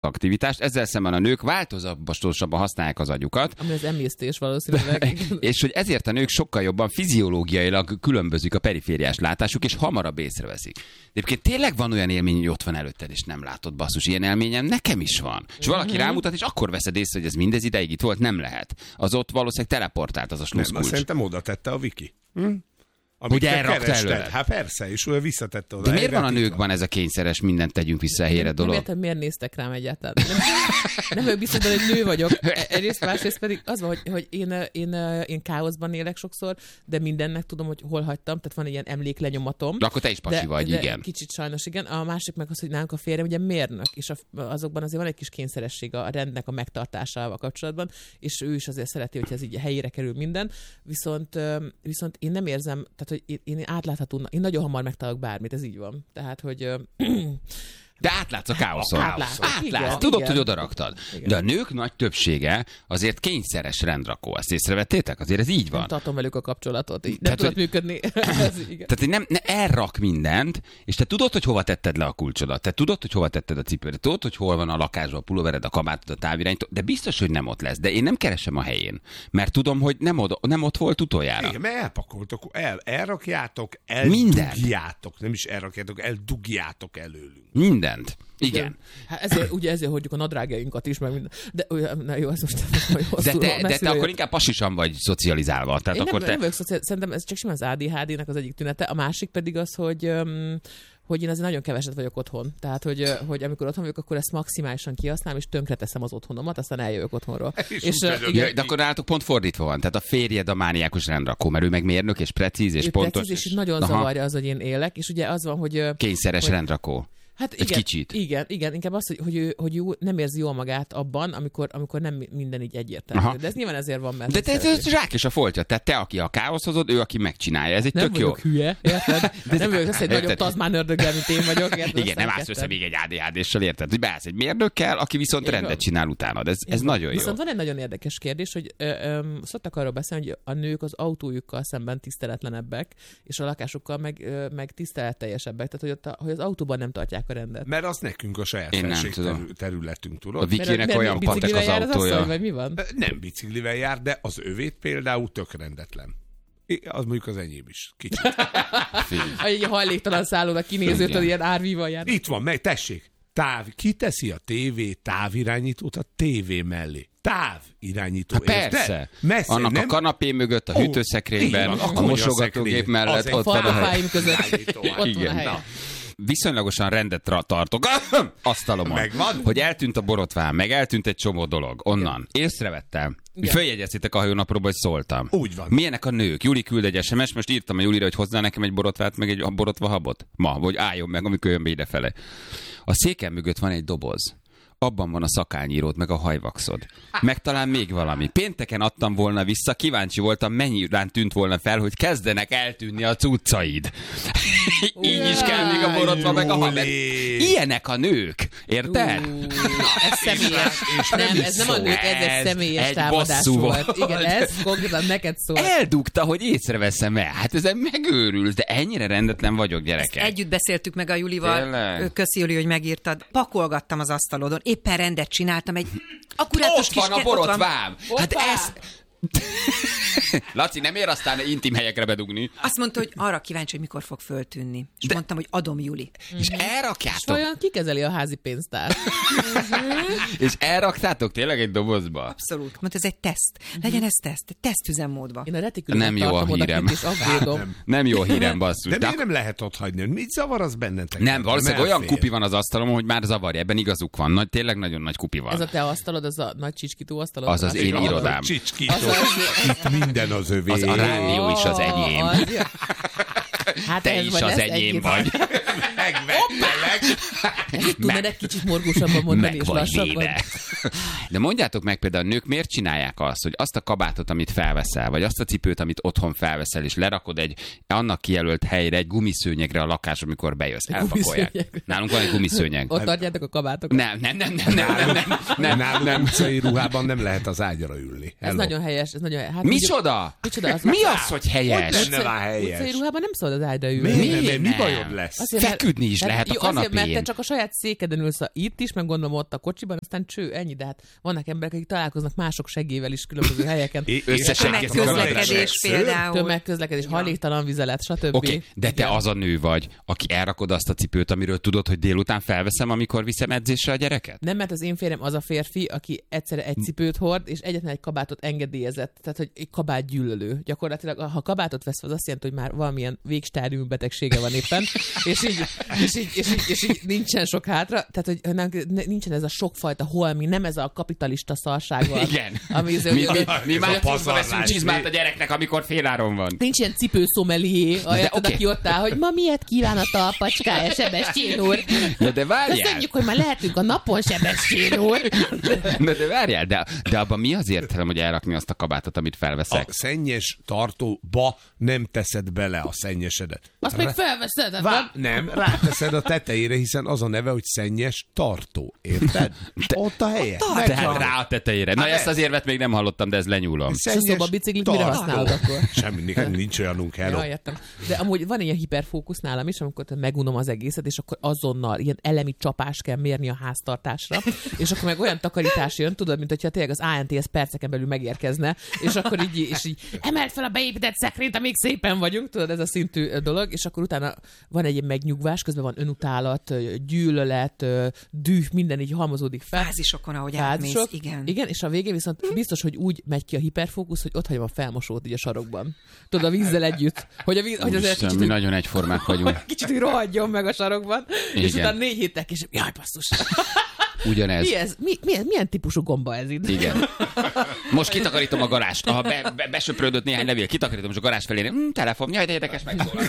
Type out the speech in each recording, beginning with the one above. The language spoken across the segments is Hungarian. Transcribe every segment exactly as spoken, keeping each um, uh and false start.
aktivitást, ezzel szemben a nők változatosabban használják az agyukat. Ami az emésztés valószínűleg. És hogy ezért a nők sokkal jobban fiziológiailag különbözik a perifériás látásuk, és hamarabb észreveszik. Egyébként tényleg van olyan élmény, hogy ott van előtted, és nem látod, basszus, ilyen élményem nekem is van. És valaki mm-hmm. rámutat, és akkor veszed észre, hogy ez mindez ideig itt volt, nem lehet. Az ott valószínűleg teleportált az a sluszkulcs. Nem, azt szerintem oda tette a Viki. Hm? Hogy elrakta előle. Hát persze, és olyan visszatette oda. De miért van a nőkben ez a kényszeres, mindent tegyünk vissza a helyre dolog? Nem értem, miért néztek rám egyáltalán. Nem, nem vagyok biztos, hogy nő vagyok. Egyrészt, másrészt pedig az van, hogy, hogy én, én, én káoszban élek sokszor, de mindennek tudom, hogy hol hagytam, tehát van egy ilyen emléklenyomatom. De akkor te is pasi de, vagy, de igen. Kicsit sajnos, igen. A másik meg az, hogy nálunk a férjem ugye mérnök, és a, azokban azért van egy kis kényszeresség a rendnek a megtartásával kapcsolatban, és ő is azért szereti, hogy ez így helyére kerül minden. Viszont, viszont én nem érzem, tehát hogy én át Látható, én nagyon hamar megtalálok bármit, ez így van. Tehát, hogy... De átlátsz a káoszon. Átlátsz. Átlátsz. Igen, Tudod, igen. hogy odaraktad. Igen. De a nők nagy többsége azért kényszeres rendrakó. Ezt észrevettétek? Azért ez így van. Nem tartom velük a kapcsolatot. Így. Nem Tehát, tudod hogy... működni. ez igen. Tehát, hogy nem, ne elrak mindent, és te tudod, hogy hova tetted le a kulcsodat. Te tudod, hogy hova tetted a cipődet. Tudod, hogy hol van a lakásban a pulóvered, a kabátod, a távirányító. De biztos, hogy nem ott lesz. De én nem keresem a helyén. Mert tudom, hogy nem, oda, nem ott volt utoljára. Igen, mert elpakoltok, el, elrakjátok, eldugjátok. Nem is elrakjátok, eldugjátok előlünk. Mindent. Igen. Hát ezért, ugye ezért hordjuk a nadrágjainkat is, meg minden. De na jó, ez most hosszú, de, te, de te akkor inkább pasisan vagy szocializálva. Tehát én akkor nem, te... nem vagyok szociál... Szerintem ez csak simán az á dé há dé-nek az egyik tünete. A másik pedig az, hogy... Um, hogy én azért nagyon keveset vagyok otthon. Tehát, hogy, hogy amikor otthon vagyok, akkor ezt maximálisan kihasználom, és tönkreteszem az otthonomat, aztán eljövök otthonról. És, és uh, igen, de akkor nálatok pont fordítva van. Tehát a férjed a mániákus rendrakó, mert ő meg mérnök, és precíz, és ő pontos. Precíz, és, és nagyon aha. zavarja az, hogy én élek, és ugye az van, hogy... Kényszeres hogy, rendrakó. Hát egy igen, kicsit. Igen, igen, inkább az, hogy, hogy, ő, hogy ő nem érzi jól magát abban, amikor, amikor nem minden így egyértelmű. Aha. De ez nyilván ezért van, mert... De te, ez zsák és a foltja. Tehát te, aki a káosz hozod, ő, aki megcsinálja. Ez egy nem tök jó. Nem vagyok hülye, érted? De nem vagyok az, egy nagyobb Tasmán ördöggel, mint én vagyok. Érted? Igen, nem állsz össze még egy á dé há dé-sel, érted? Hogy beállsz egy mérnökkel, aki viszont én rendet van. Csinál utánad. Ez, ez nagyon jó. Viszont van egy nagyon érdekes kérdés, hogy ö, ö, szoktak arról beszélni, hogy a nők az autójukkal szemben tiszteletlenebbek, és a lakásukkal meg, ö, meg tiszteletteljesebbek. Tehát, hogy, ott a, hogy az autóban nem tartják a rendet. Mert az nekünk a saját felség területünk, tudod? A Vikinek olyan patek az autója. Asszony, vagy mi van? Nem biciklivel jár, de az övét például tök rendetlen. Az mondjuk az enyém is. Kicsit. Egy hajléktalan szállónak kinézőtől ilyen árvíval jár. Itt van, meg tessék. Táv, ki teszi a tévé távirányítót a tévé mellé? Távirányító. Hát persze. Messze, annak nem? A kanapé mögött, a hűtőszekrényben, oh, a mosogatógép mellett. Ott van a fáim között. Ott van a helyen. Viszonylagosan rendet tartok asztalomon, megvan? Hogy eltűnt a borotvám, meg eltűnt egy csomó dolog. Onnan. Észrevettem. Följegyeztétek a hajónapróba, hogy szóltam. Úgy van. Milyenek a nők? Juli küld egy es em es, most írtam a Julira, hogy hozzá nekem egy borotvát, meg egy borotva habot. Ma, vagy álljon meg, amikor jön be idefele. A széken mögött van egy doboz. Abban van a szakálnyíród, meg a hajvaxod. Meg talán még valami. Pénteken adtam volna vissza, kíváncsi voltam, mennyire tűnt volna fel, hogy kezdenek eltűnni a cuccaid. Így is kell még a borotva, meg a habet. Ilyenek a nők. Érted? Uh, ez személyes. Nem, ez nem a nők, ez egy személyes egy támadás volt. volt. Igen, ez konkrétan neked szól. Eldugta, hogy észreveszem el. Hát ezen megőrülsz, de ennyire rendetlen vagyok, gyerekek. Ezt együtt beszéltük meg a Julival. Tényleg? Köszi, Juli, hogy megírtad. Pakolgattam az asztalodon. Éppen rendet csináltam, egy akkurátus ott van a borotvám! Hát ez... Laci, nem ér aztán intim helyekre bedugni. Azt mondta, hogy arra kíváncsi, hogy mikor fog föltűnni. És de... mondtam, hogy adom, Juli. És elrakjátok. És olyan kikezeli a házi pénztár. És elraktátok tényleg egy dobozba? Abszolút. Mondta, ez egy teszt. Legyen ez teszt. Egy tesztüzemmódban. Én a retikülömet tartom oda és aggódom. Nem. nem jó a hírem, basszus. De, de miért nem lehet ott hagyni? Mit zavar az bennetek? Nem, valószínűleg olyan kupi van az asztalom, hogy már zavarja. Ebben igazuk van. Nagy, tényleg nagyon nagy kupi van. Ez a te asztalod, az a nagy csicskító asztalod? Az az én irodám. Itt minden az övé. Az a rádió is az enyém. Az, hát te is az enyém vagy. Megvettelek. Ezt tudnád egy kicsit morgósabban mondani, és lassabban. De mondjátok meg például, a nők miért csinálják azt, hogy azt a kabátot, amit felveszel, vagy azt a cipőt, amit otthon felveszel, és lerakod egy annak kijelölt helyre, egy gumiszőnyegre a lakás, amikor bejössz. Elpakolják. Nálunk van egy gumiszőnyeg. Ott tartjátok a kabátokat? Nem, nem, nem, nem, nem, nem, nem, nem. Nálunk utcai ruhában nem lehet az ágyra ülni. Ez nagyon helyes. Ez nagyon, hát micsoda? Micsoda? Az mi az, hogy helyes? Hogy benne van helyes? Utcai ruhában nem szabad az ágyra ülni. Miért? Mi bajod lesz? Feküdj feküdni is lehet a jó, kanapén. Azért, mert te csak a saját székeden ülsz itt is, meg gondolom ott a kocsiban, aztán cső, ennyi, de hát vannak emberek, akik találkoznak mások segével is különböző helyeken. Tömegközlekedés például. Tömegközlekedés, hajléktalan vizelet, stb. Oké, okay, de te az a nő vagy, aki elrakod azt a cipőt, amiről tudod, hogy délután felveszem, amikor viszem edzésre a gyereket? Nem, mert az én férjem az a férfi, aki egyszerre egy cipőt hord, és egyetlen egy kabátot engedélyezett. Tehát, hogy egy kabát gyűlölő. Gyakorlatilag, ha kabátot vesz, az azt jelenti, hogy már valamilyen végstádium betegsége van éppen, és így, és, így, és, így, és így nincsen sok hátra. Tehát, hogy nem, nincsen ez a sokfajta holmi, nem ez a kapitalista szarság van. Igen. Ami az, mi, mi, mi, mi már a veszünk csizmát a gyereknek, amikor féláron van. Nincs ilyen cipőszomelié, okay. Aki ott áll, hogy ma miért kíván a talpacskája, Sebestyén úr. Ja, de várjál. Köszönjük, hogy már lehetünk a napon, Sebestyén úr. De, de várjál, de, de abban mi az értelem, hogy elrakni azt a kabátot, amit felveszek? A szennyes tartóba nem teszed bele a szennyesedet. Azt még felveszed? Vá- nem, ráteszed a tetejére, hiszen az a neve, hogy szennyes tartó. Érted? Te, ott a helye. Ott tehát rá a tetejére. Na, ezt az érvet még nem hallottam, de ez lenyúlom. És a szobabiciklit mire használod akkor? Semmi, nincs olyanunk, hello. Ja, értem. De amúgy van ilyen hiperfókusz nálam is, amikor megunom az egészet, és akkor azonnal ilyen elemi csapás kell mérni a háztartásra, és akkor meg olyan takarítás jön, tudod, mint hogyha tényleg az á en té es perceken belül megérkezne, és akkor így, és így emeld fel a beépített szekrényt, amíg szépen vagyunk, tudod, ez a szintű dolog, és akkor utána van egy ilyen megnyugvás, közben van önutálat, gyűlölet, düh, minden így halmozódik fel. Fázisokon, ahogy átmész, igen. Igen, és a végén viszont biztos, hogy úgy megy ki a hiperfókusz, hogy ott hagyom a felmosót így a sarokban. Tudod, a vízzel együtt. Hogy, a víz, hogy azért Isten, kicsit, mi nagyon egyformák vagyunk. Kicsit, hogy rohadjon meg a sarokban, igen. És utána négy héttel később, jaj, basszus. Ugyanez. Mi ez? Mi, milyen, milyen típusú gomba ez itt? Igen. Most kitakarítom a garást. Ha be, be, besöprődött néhány levél, kitakarítom, és a garázs felé, hm, telefon, jaj, de érdekes, megszólal.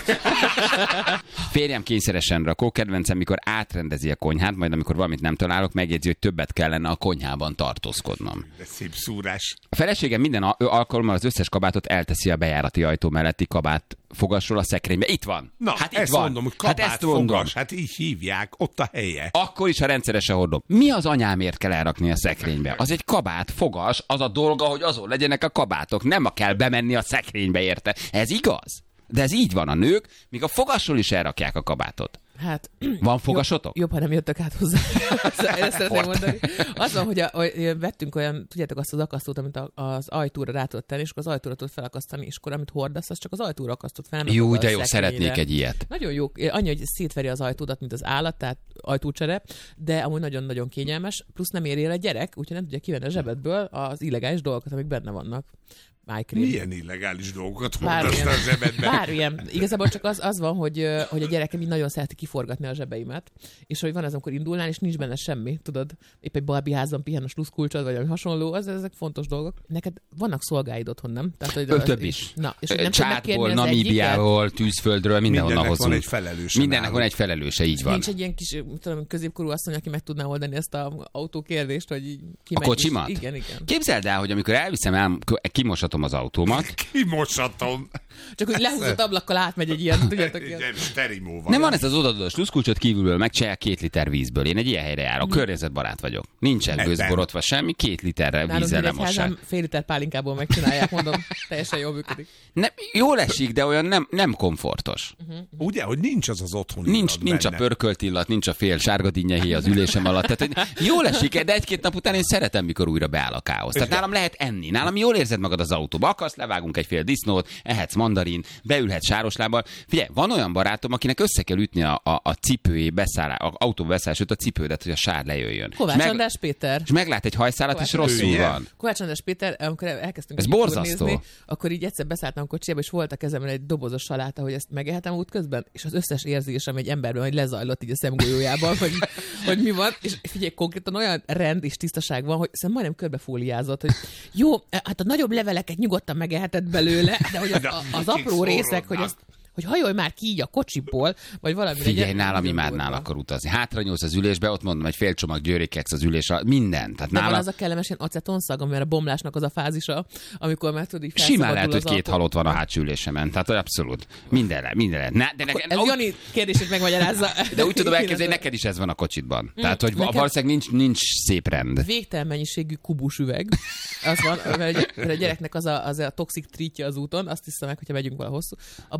Férjem kényszeresen rakó, kedvencem, mikor átrendezi a konyhát, majd amikor valamit nem találok, megjegyzi, hogy többet kellene a konyhában tartózkodnom. De szép szúrás. A feleségem minden alkalommal az összes kabátot elteszi a bejárati ajtó melletti kabát fogasról a szekrénybe. Itt van. Na, hát itt ezt van. mondom, hogy kabát hát ezt mondom. fogas, hát így hívják, ott a helye. Akkor is, ha rendszeresen hordom. Mi az anyámért kell elrakni a szekrénybe? Az egy kabát, fogas, az a dolga, hogy azon legyenek a kabátok. Nem kell bemenni a szekrénybe, érte. Ez igaz? De ez így van, a nők, míg a fogasról is elrakják a kabátot. Hát, van fogasotok? Jobb, jobb, ha nem jöttök át hozzá. Ezt szeretném mondani. Az van, hogy, a, hogy vettünk olyan, tudjátok, azt az akasztót, amit a, az ajtóra rá tudod tenni, és akkor az ajtóra tudod felakasztani, és akkor amit hordasz, az csak az ajtóra akasztott fel. Jó, de jó, szeretnék egy ilyet. Nagyon jó. Annyi, hogy szétveri az ajtódat, mint az állat, tehát ajtócsere, de amúgy nagyon-nagyon kényelmes, plusz nem éri el a gyerek, úgyhogy nem tudja kivenni a zsebedből az illegális dolgokat, amik benne vannak. Májkrém. Milyen illegális dolgokat hordasz a zsebedbe? Bármilyen. Igazából csak az, az van, hogy, hogy a gyerekem így nagyon szereti kiforgatni a zsebeimet, és hogy van az, amikor indulnál, és nincs benne semmi, tudod, épp egy Barbie házban pihen a sluszkulcsod, vagy ami hasonló, az, ezek fontos dolgok. Neked vannak szolgáid otthon, nem? Tehát, hogy Ö, több is. Na, és nem Csátból, Namíbiából, Tűzföldről, mindenhonnan hozunk. Mindennek van egy felelőse. Mindennek van egy felelőse, így van. Nincs egy ilyen kis, tudom, középkorú asszony, aki meg tudná oldani ezt az autókérdést, hogy így a kocsimat? Is. Igen, igen. Képzeld el, hogy amikor elviszem, el, kimosatom az autómat. Kimosatom. Csak hogy lehúzott ablakkal átmegy egy ilyen, tudjátok. Sterimóval. Nem van ez az odaadós sluszkulcsot kívülből, megcsinálják két liter vízből. Én egy ilyen helyre járok, környezetbarát vagyok. Nincsen gőzborotva semmi, két literre vízzel lemossák. Fél liter pálinkából megcsinálják, mondom, teljesen jól működik. Nem, jól esik, de olyan nem, nem komfortos. Uh-huh. Ugye, hogy nincs az az otthoni Nincs, nincs a pörkölt illat, nincs a fél sárga dinnyehéj az ülésem alatt. Tehát, hogy jól esik, de egy-két nap után én szeretem, mikor újra beáll a káosz. Tehát nálam lehet enni. Nálam jól érzed magad az autóba. Akarsz, levágunk egy fél disznót, ehetsz mandarin, beülhetsz sároslábbal. Figyelj, van olyan barátom, akinek össze kell ütni a, a, a cipőjé beszállás, a autóba beszállás, a cipődet, hogy a sár lejöjjön. Kovács meg, András Péter. És meglát egy hajszálat, Kovács és rosszul ő, van. Kovács András Péter, amikor elkezdtünk ez borzasztó. Nézni, akkor így egyszer beszálltam a kocsiába, és volt a kezemben egy dobozos saláta, hogy ezt megehetem útközben, és az összes érzésem egy emberben, hogy lezajlott így a szemgolyójában, hogy, hogy mi van. És figyelj, konkrétan olyan rend és tisztaság van, hogy szerintem majdnem körbefóliázott, hogy jó, hát a nagyobb leveleket nyugodtan megeheted belőle, de hogy az, az apró részek, hogy azt hogy hajolj már ki így a kocsiból, vagy valami. Figyelj, nálam imádnál akkor utazni. Hátra nyúlsz az ülésbe, ott mondom, egy fél csomag györékeksz az ülésre, minden. Tehát de nálam... van az a kellemes ilyen acetonszag, ami a bomlásnak az a fázisa, amikor már tudod így simán lehet, hogy két halott van a hátsó ülésemen. Tehát abszolút. Minden, minden. Ne, de nekem, ez Jani kérdését megmagyarázza. De úgy tudom elképzelni, hogy neked is ez van a kocsitban. Hmm, Tehát, hogy nekem... valószínűleg nincs, nincs szép rend. Végtelen mennyiségű kubus üveg. Az van, mert a gyereknek az a, az a toxic treatje az úton, azt hiszem meg, hogyha megyünk vala hosszú. Abból van, és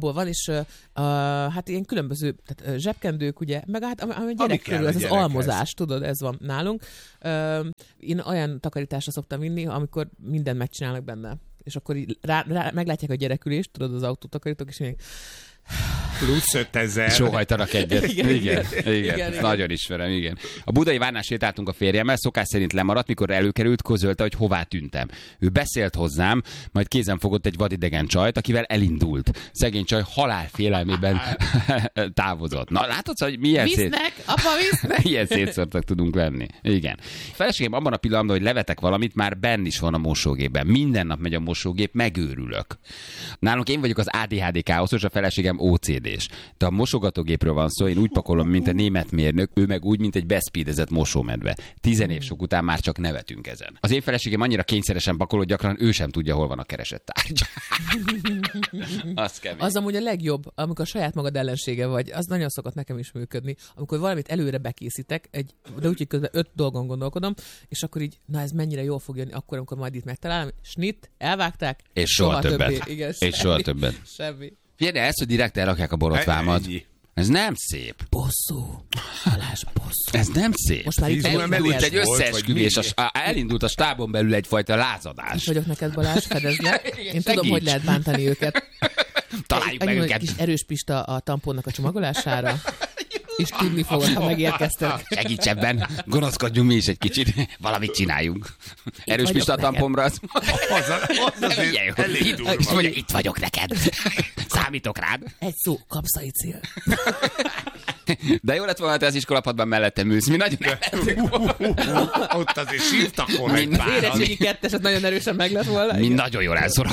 és uh, hát ilyen különböző tehát, zsebkendők, ugye, meg hát ami gyerek körül, ez az almozás, tudod, ez van nálunk. Uh, én olyan takarításra szoktam vinni, amikor mindent megcsinálnak benne. És akkor így rá, rá, meglátják a gyerekülést, tudod, az autótakarítók, és mondják, plusz ötezer. Sóhajtanak egyet. Igen, igen, igen, igen, igen. Nagyon ismerem, igen. A budai várnál sétáltunk a férjemmel, szokás szerint lemaradt, mikor előkerült, közölte, hogy hová tűntem. Ő beszélt hozzám, majd kézen fogott egy vadidegen csajt, akivel elindult. Szegény csaj halálfélelmében távozott. Na, látod, hogy milyen visznek, szét... apa, visznek! Ilyen szétszórtak tudunk lenni. Igen. A feleségem abban a pillanatban, hogy levetek valamit, már benn is van a mosógépben. Minden nap megy a mosógép, megőrülök. Nálunk én vagyok az á dé há dé káoszos, a feleségem ó cé dés. De a mosogatógépről van szó, én úgy pakolom, mint a német mérnök, ő meg úgy, mint egy beszpídezett mosómedve. Tizen év sok után már csak nevetünk ezen. Az én feleségem annyira kényszeresen pakol, hogy gyakran ő sem tudja, hol van a keresett tárgy. Az kemény. Az amúgy a legjobb, amikor saját magad ellensége vagy, az nagyon szokott nekem is működni. Amikor valamit előre bekészítek, egy, de úgy, hogy közben öt dolgon gondolkodom, és akkor így, na ez mennyire jól fog jönni, akkor, amikor majd itt megtalálom, snit, elvágták, és soha, soha többet. többé. Igen, és semmi, soha többet. Semmi. Figyelj, de ezt, hogy direkt elrakják a borotvámat. Ez nem szép. Bosszú. Balázs, bosszú. Ez nem szép. Most már itt elindult egy összeesküvés, a, elindult a stábon belül egyfajta lázadás. Itt vagyok neked, Balázs, fedezd le. Én segíts. Tudom, hogy lehet bántani őket. Találjuk egy, meg őket. Egy kis erős pista a tamponnak a csomagolására. És tudni fogod, ha megérkeztek. Segíts ebben, gonoszkodjunk mi is egy kicsit, valamit csináljunk. Erős pista a tampomra, az... Itt vagyok neked. Számítok rád. Egy szó, kapszaicil. De jó lett volna, te az iskolapadban mellettem ülsz. Mi nagyon Ott azért sírtak volna egy páran. Érettségi kettes, az nagyon erősen meg lett volna. Mi nagyon jól elszorok.